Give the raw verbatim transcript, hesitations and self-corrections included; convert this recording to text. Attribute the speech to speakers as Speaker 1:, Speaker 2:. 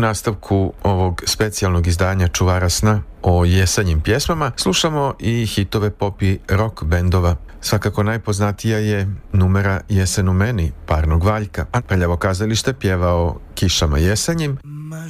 Speaker 1: nastavku ovog specijalnog izdanja Čuvara sna o jesenjim pjesmama slušamo i hitove pop i rock bendova. Svakako najpoznatija je numera Jesen u meni, Parnog Valjka, a Prljavo kazalište pjevao Kišama jesenjim.